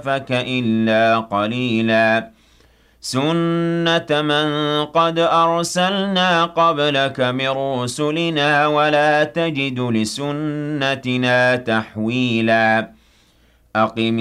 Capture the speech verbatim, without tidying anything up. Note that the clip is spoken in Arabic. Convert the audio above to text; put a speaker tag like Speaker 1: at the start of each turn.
Speaker 1: خَلَفَكَ إِلَّا قَلِيلًا سُنَّةَ مَن قَدْ أَرْسَلْنَا قَبْلَكَ مِن رُّسُلِنَا وَلَا تَجِدُ لِسُنَّتِنَا تَحْوِيلًا أَقِمِ